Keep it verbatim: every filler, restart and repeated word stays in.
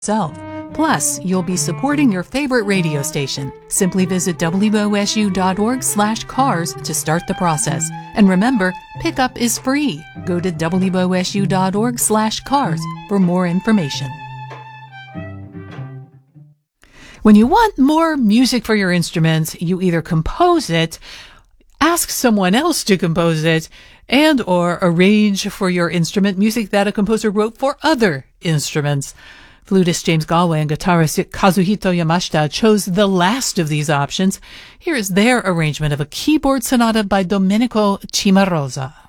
yourself. Plus, you'll be supporting your favorite radio station. Simply visit W O S U dot org slash cars to start the process. And remember, pickup is free. Go to W O S U dot org slash cars for more information. When you want more music for your instruments, you either compose it, ask someone else to compose it, and or arrange for your instrument music that a composer wrote for other instruments. Flutist James Galway and guitarist Kazuhito Yamashita chose the last of these options. Here is their arrangement of a keyboard sonata by Domenico Cimarosa.